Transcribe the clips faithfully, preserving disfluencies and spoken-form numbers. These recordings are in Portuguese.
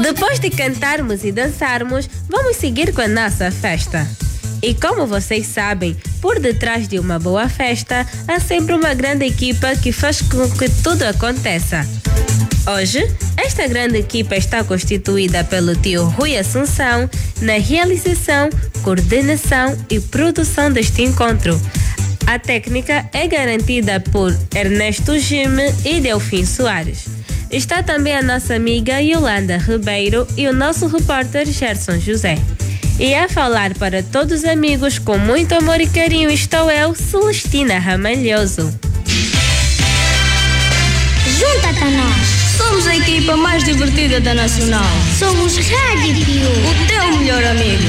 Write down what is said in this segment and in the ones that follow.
Depois de cantarmos e dançarmos, vamos seguir com a nossa festa. E como vocês sabem, por detrás de uma boa festa, há sempre uma grande equipa que faz com que tudo aconteça. Hoje, esta grande equipa está constituída pelo tio Rui Assunção na realização, coordenação e produção deste encontro. A técnica é garantida por Ernesto Gime e Delfim Soares. Está também a nossa amiga Yolanda Ribeiro e o nosso repórter Gerson José. E a falar para todos os amigos com muito amor e carinho estou eu, Celestina Ramalhoso. Junta-te a nós. Somos a equipa mais divertida da Nacional. Somos Rádio Pio, o teu melhor amigo.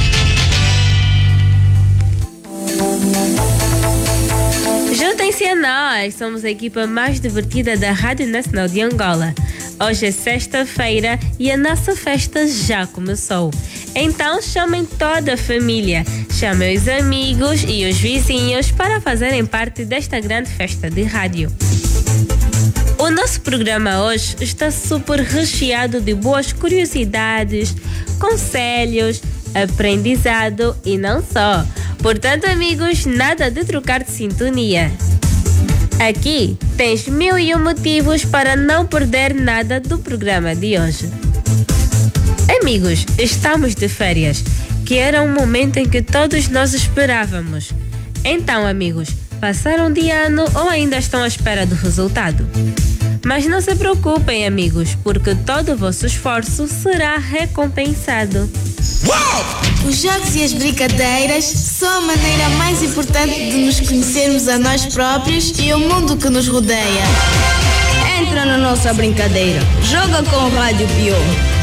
Juntem-se a nós, somos a equipa mais divertida da Rádio Nacional de Angola. Hoje é sexta-feira e a nossa festa já começou. Então chamem toda a família, chamem os amigos e os vizinhos para fazerem parte desta grande festa de rádio. O nosso programa hoje está super recheado de boas curiosidades, conselhos, aprendizado e não só. Portanto, amigos, nada de trocar de sintonia. Aqui tens mil e um motivos para não perder nada do programa de hoje. Amigos, estamos de férias, que era um momento em que todos nós esperávamos. Então, amigos, passaram de ano ou ainda estão à espera do resultado? Mas não se preocupem, amigos, porque todo o vosso esforço será recompensado. Uau! Os jogos e as brincadeiras são a maneira mais importante de nos conhecermos a nós próprios e o mundo que nos rodeia. Entra na nossa brincadeira. Joga com o Rádio Pio.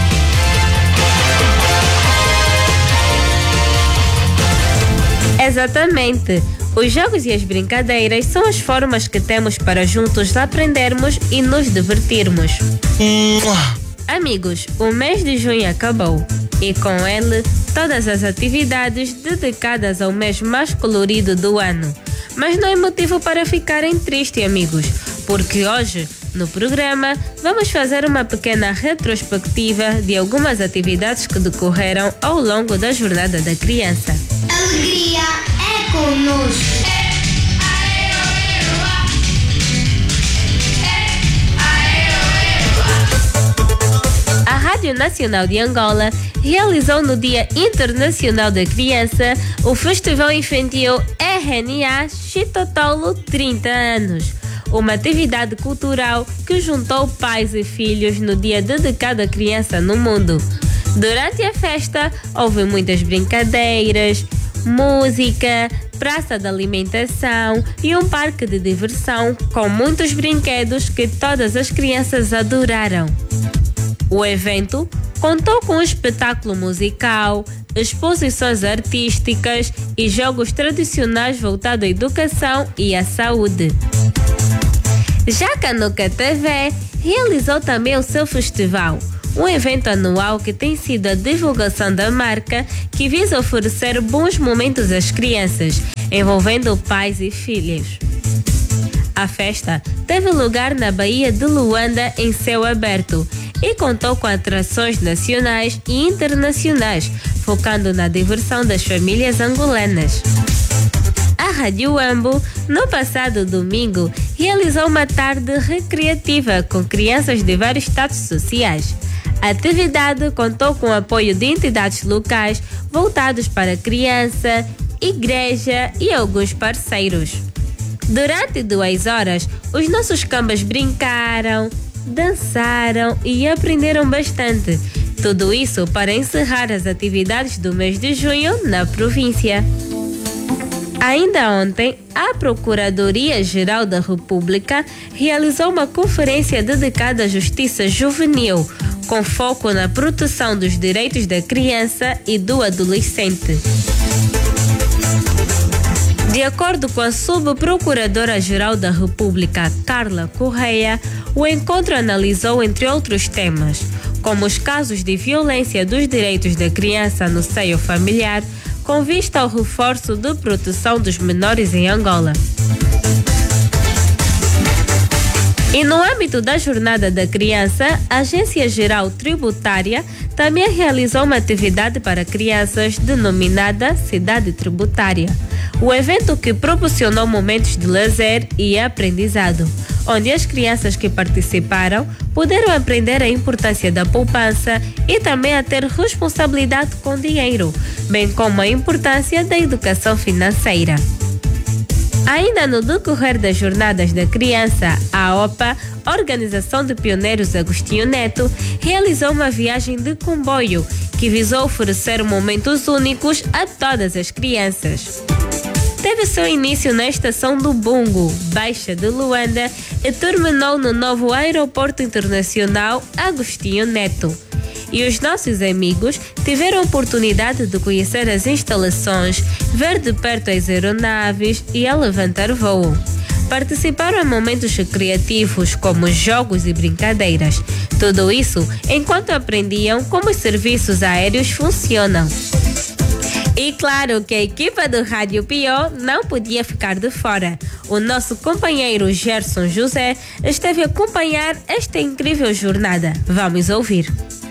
Exatamente. Os jogos e as brincadeiras são as formas que temos para juntos aprendermos e nos divertirmos. Amigos, o mês de junho acabou e com ele todas as atividades dedicadas ao mês mais colorido do ano. Mas não é motivo para ficarem tristes, amigos, porque hoje, no programa, vamos fazer uma pequena retrospectiva de algumas atividades que decorreram ao longo da Jornada da Criança. Alegria é conosco. A Rádio Nacional de Angola realizou no Dia Internacional da Criança o Festival Infantil R N A Chitotolo trinta anos, uma atividade cultural que juntou pais e filhos no dia dedicado à criança no mundo. Durante a festa, houve muitas brincadeiras, música, praça de alimentação e um parque de diversão com muitos brinquedos que todas as crianças adoraram. O evento contou com um espetáculo musical, exposições artísticas e jogos tradicionais voltados à educação e à saúde. Já a Canuca T V realizou também o seu festival, um evento anual que tem sido a divulgação da marca que visa oferecer bons momentos às crianças, envolvendo pais e filhos. A festa teve lugar na Baía de Luanda em céu aberto e contou com atrações nacionais e internacionais, focando na diversão das famílias angolanas. A Rádio Ambo, no passado domingo, realizou uma tarde recreativa com crianças de vários status sociais. A atividade contou com o apoio de entidades locais voltados para a criança, igreja e alguns parceiros. Durante duas horas, os nossos cambas brincaram, dançaram e aprenderam bastante. Tudo isso para encerrar as atividades do mês de junho na província. Ainda ontem, a Procuradoria-Geral da República realizou uma conferência dedicada à justiça juvenil, com foco na proteção dos direitos da criança e do adolescente. De acordo com a Subprocuradora-Geral da República, Carla Correia, o encontro analisou, entre outros temas, como os casos de violência dos direitos da criança no seio familiar, com vista ao reforço de proteção dos menores em Angola. E no âmbito da Jornada da Criança, a Agência Geral Tributária também realizou uma atividade para crianças denominada Cidade Tributária. O evento que proporcionou momentos de lazer e aprendizado, onde as crianças que participaram puderam aprender a importância da poupança e também a ter responsabilidade com dinheiro, bem como a importância da educação financeira. Ainda no decorrer das Jornadas da Criança, a OPA, Organização de Pioneiros Agostinho Neto, realizou uma viagem de comboio que visou oferecer momentos únicos a todas as crianças. Teve seu início na estação do Bungo, Baixa de Luanda, e terminou no novo Aeroporto Internacional Agostinho Neto. E os nossos amigos tiveram a oportunidade de conhecer as instalações, ver de perto as aeronaves e a levantar voo. Participaram em momentos recreativos como jogos e brincadeiras. Tudo isso enquanto aprendiam como os serviços aéreos funcionam. E claro que a equipa do Rádio Piauí não podia ficar de fora. O nosso companheiro Gerson José esteve a acompanhar esta incrível jornada. Vamos ouvir.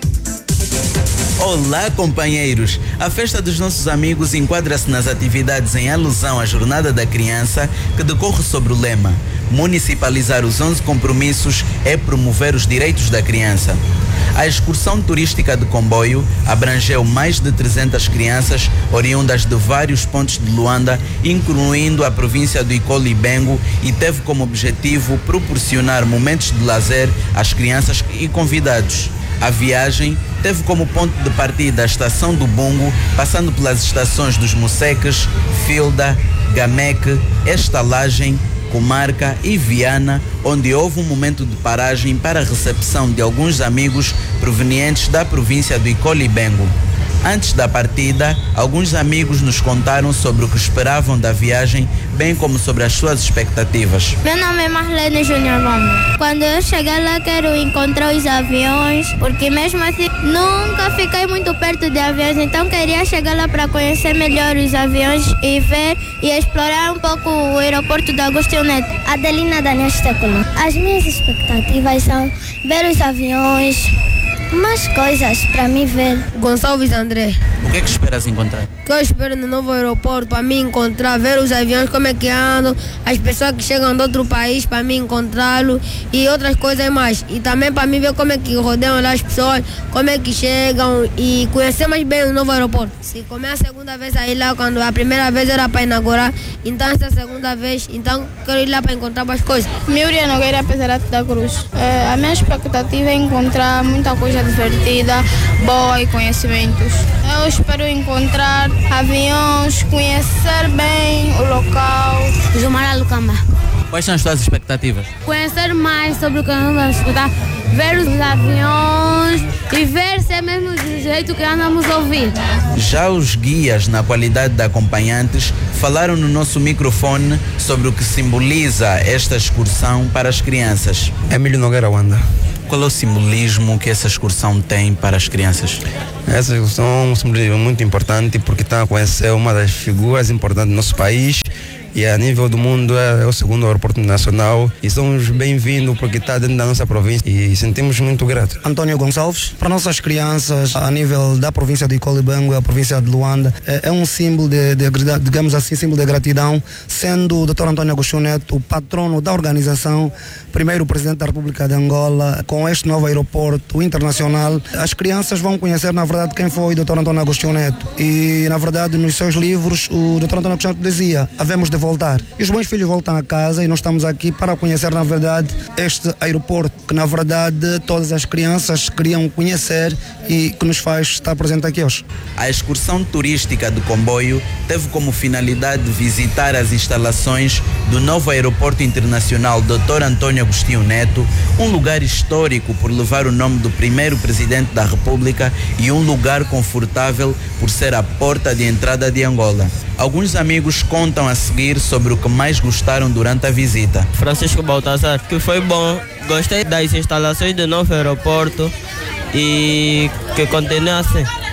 Olá, companheiros! A festa dos nossos amigos enquadra-se nas atividades em alusão à Jornada da Criança, que decorre sobre o lema: municipalizar os onze compromissos é promover os direitos da criança. A excursão turística de comboio abrangeu mais de trezentas crianças oriundas de vários pontos de Luanda, incluindo a província do Icoli-Bengo, e teve como objetivo proporcionar momentos de lazer às crianças e convidados. A viagem teve como ponto de partida a estação do Bungo, passando pelas estações dos Moceques, Filda, Gameque, Estalagem, Comarca e Viana, onde houve um momento de paragem para a recepção de alguns amigos provenientes da província do Icoli-Bengo. Antes da partida, alguns amigos nos contaram sobre o que esperavam da viagem, bem como sobre as suas expectativas. Meu nome é Marlene Júnior Ramos. Quando eu chegar lá, quero encontrar os aviões, porque mesmo assim nunca fiquei muito perto de aviões, então queria chegar lá para conhecer melhor os aviões e ver e explorar um pouco o aeroporto do Agostinho Neto. Adelina Daniel Estéculo. As minhas expectativas são ver os aviões, umas coisas para mim ver. Gonçalves André. O que é que esperas encontrar? O que eu espero no novo aeroporto para mim encontrar, ver os aviões, como é que andam, as pessoas que chegam de outro país para mim encontrá-lo e outras coisas mais. E também para mim ver como é que rodeiam lá as pessoas, como é que chegam e conhecer mais bem o novo aeroporto. Se como é a segunda vez a ir lá, quando a primeira vez era para inaugurar, então essa segunda vez, então quero ir lá para encontrar mais coisas. Miúria Nogueira Pesarato da Cruz. É, a minha expectativa é encontrar muita coisa divertida, boa e conhecimentos. Eu espero encontrar aviões, conhecer bem o local. Jumara Lucamba. Quais são as tuas expectativas? Conhecer mais sobre o que vamos escutar, ver os aviões e ver se é mesmo do jeito que andamos a ouvir. Já os guias, na qualidade de acompanhantes, falaram no nosso microfone sobre o que simboliza esta excursão para as crianças. Emílio Nogueira Wanda. Qual é o simbolismo que essa excursão tem para as crianças? Essa excursão é um simbolismo muito importante porque está a conhecer uma das figuras importantes do nosso país. E a nível do mundo é o segundo aeroporto nacional e somos bem-vindos porque está dentro da nossa província e sentimos muito grato. Antônio Gonçalves, para nossas crianças a nível da província do Icoli-Bengo, a província de Luanda, é, é um símbolo de, de, digamos assim, símbolo de gratidão, sendo o doutor Antônio Agostinho Neto o patrono da organização, primeiro presidente da República de Angola, com este novo aeroporto internacional. As crianças vão conhecer, na verdade, quem foi o doutor Antônio Agostinho Neto e, na verdade, nos seus livros, o doutor Antônio Agostinho Neto dizia: havemos de voltar. E os bons filhos voltam a casa e nós estamos aqui para conhecer, na verdade, este aeroporto que, na verdade, todas as crianças queriam conhecer e que nos faz estar presente aqui hoje. A excursão turística de comboio teve como finalidade visitar as instalações do novo Aeroporto Internacional doutor Antônio Agostinho Neto, um lugar histórico por levar o nome do primeiro presidente da República e um lugar confortável por ser a porta de entrada de Angola. Alguns amigos contam a seguir sobre o que mais gostaram durante a visita. Francisco Baltazar, que foi bom, gostei das instalações do novo aeroporto e que continue assim.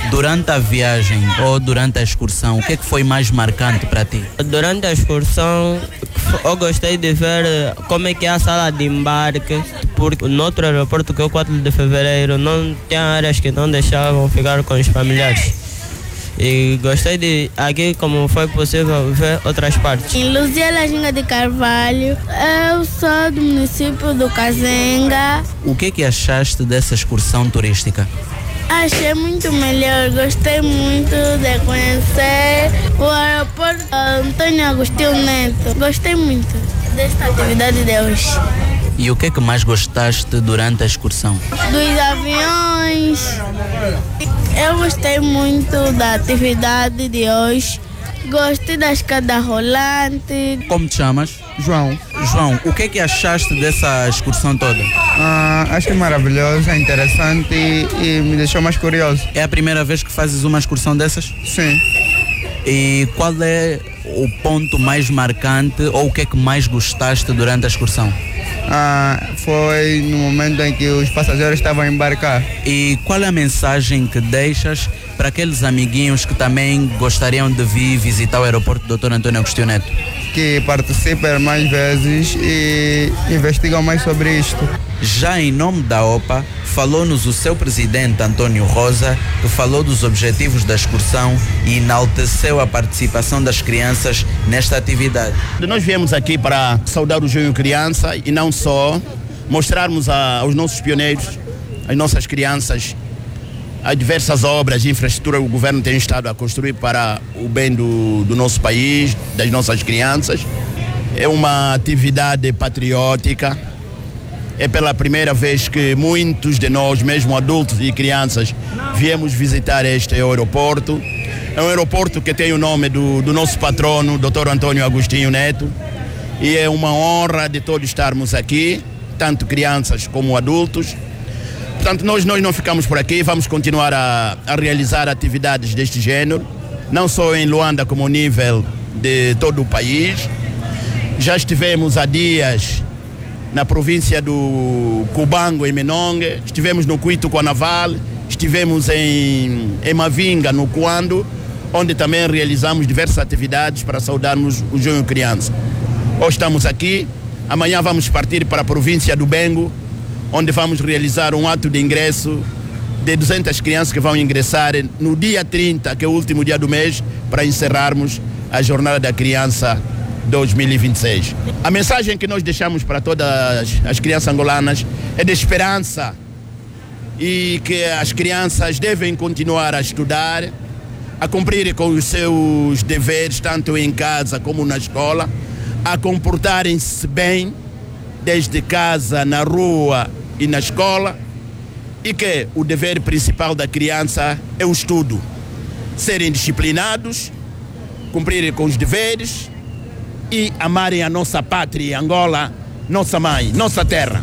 Durante a viagem ou durante a excursão, o que é que foi mais marcante para ti? Durante a excursão, eu gostei de ver como é que é a sala de embarque, porque no outro aeroporto, que é o quatro de fevereiro, não tem áreas que não deixavam ficar com os familiares. E gostei de aqui como foi possível ver outras partes. Em Luzia Lajinga de Carvalho, eu sou do município do Cazenga. O que é que achaste dessa excursão turística? Achei muito melhor, gostei muito de conhecer o aeroporto Antônio Agostinho Neto. Gostei muito desta atividade de hoje. E o que é que mais gostaste durante a excursão? Dos aviões. Eu gostei muito da atividade de hoje. Gostei da escada rolante. Como te chamas? João. João, o que é que achaste dessa excursão toda? Ah, achei maravilhoso, é interessante e, e me deixou mais curioso. É a primeira vez que fazes uma excursão dessas? Sim. E qual é o ponto mais marcante ou o que é que mais gostaste durante a excursão? Ah, foi no momento em que os passageiros estavam a embarcar. E qual é a mensagem que deixas para aqueles amiguinhos que também gostariam de vir visitar o aeroporto doutor Antônio Agostinho Neto? Que participem mais vezes e investigam mais sobre isto. Já em nome da O P A, falou-nos o seu presidente Antônio Rosa, que falou dos objetivos da excursão e enalteceu a participação das crianças nesta atividade. Nós viemos aqui para saudar o Junho Criança e não só, mostrarmos a, aos nossos pioneiros, às nossas crianças, as diversas obras de infraestrutura que o governo tem estado a construir para o bem do, do nosso país, das nossas crianças. É uma atividade patriótica. É pela primeira vez que muitos de nós, mesmo adultos e crianças, viemos visitar este aeroporto. É um aeroporto que tem o nome do, do nosso patrono, doutor Antônio Agostinho Neto. E é uma honra de todos estarmos aqui, tanto crianças como adultos. Portanto, nós, nós não ficamos por aqui, vamos continuar a, a realizar atividades deste género, não só em Luanda, como a nível de todo o país. Já estivemos há dias na província do Cubango, em Menongue, estivemos no Cuito, com a Naval, estivemos em, em Mavinga, no Cuando, onde também realizamos diversas atividades para saudarmos o Junho Criança. Hoje estamos aqui, amanhã vamos partir para a província do Bengo, onde vamos realizar um ato de ingresso de duzentas crianças que vão ingressar no dia trinta, que é o último dia do mês, para encerrarmos a Jornada da Criança dois mil e vinte e seis. A mensagem que nós deixamos para todas as crianças angolanas é de esperança e que as crianças devem continuar a estudar, a cumprir com os seus deveres, tanto em casa como na escola, a comportarem-se bem, desde casa, na rua e na escola, e que o dever principal da criança é o estudo. Serem disciplinados, cumprirem com os deveres e amarem a nossa pátria, Angola, nossa mãe, nossa terra.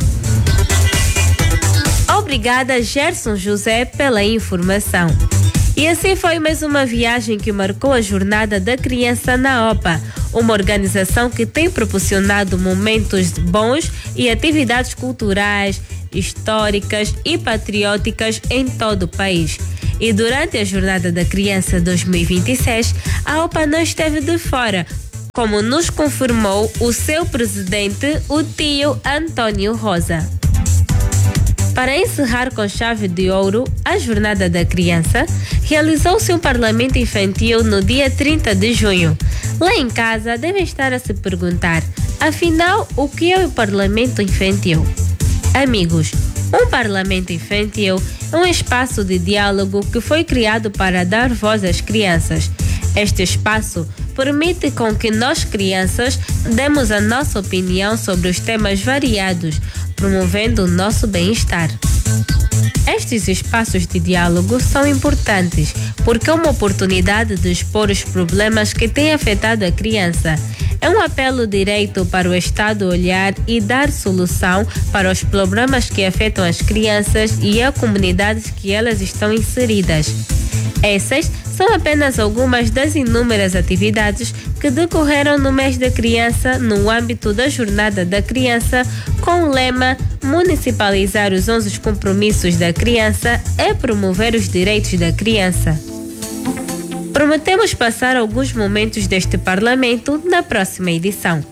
Obrigada, Gerson José, pela informação. E assim foi mais uma viagem que marcou a Jornada da Criança na O P A, uma organização que tem proporcionado momentos bons e atividades culturais, históricas e patrióticas em todo o país. E durante a Jornada da Criança dois mil e vinte e seis, a O P A não esteve de fora, como nos confirmou o seu presidente, o tio Antônio Rosa. Para encerrar com chave de ouro a Jornada da Criança, realizou-se um parlamento infantil no dia trinta de junho. Lá em casa devem estar a se perguntar, afinal, o que é o parlamento infantil? Amigos, um parlamento infantil é um espaço de diálogo que foi criado para dar voz às crianças. Este espaço permite com que nós, crianças, demos a nossa opinião sobre os temas variados, promovendo o nosso bem-estar. Estes espaços de diálogo são importantes porque é uma oportunidade de expor os problemas que têm afetado a criança. É um apelo direto para o Estado olhar e dar solução para os problemas que afetam as crianças e a comunidades que elas estão inseridas. Essas são apenas algumas das inúmeras atividades que decorreram no mês da criança no âmbito da Jornada da Criança com o lema municipalizar os onze compromissos da criança e promover os direitos da criança. Prometemos passar alguns momentos deste Parlamento na próxima edição.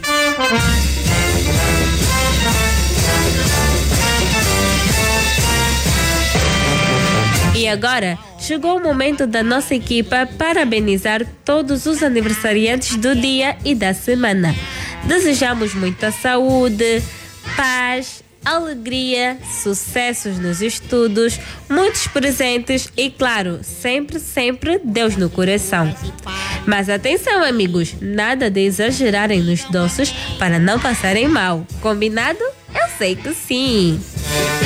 E agora, chegou o momento da nossa equipa parabenizar todos os aniversariantes do dia e da semana. Desejamos muita saúde, paz, alegria, sucessos nos estudos, muitos presentes e, claro, sempre, sempre Deus no coração. Mas atenção, amigos, nada de exagerarem nos doces para não passarem mal. Combinado? Eu sei que sim!